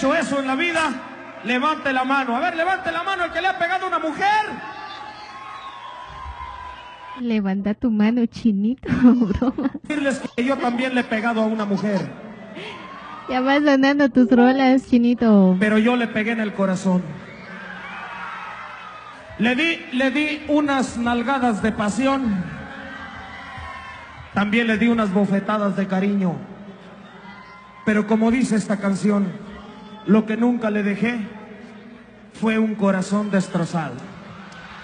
hecho eso en la vida, levante la mano. A ver, levante la mano el que le ha pegado a una mujer. Levanta tu mano, Chinito, broma. Decirles que yo también le he pegado a una mujer. Ya vas sonando tus rolas, Chinito. Pero yo le pegué en el corazón. Le di unas nalgadas de pasión. También le di unas bofetadas de cariño. Pero como dice esta canción, lo que nunca le dejé fue un corazón destrozado.